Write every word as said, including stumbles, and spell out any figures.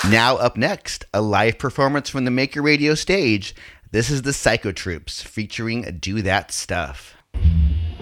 Now up next, a live performance from the Maker Radio stage. This is the Psychotroops featuring Do That Stuff.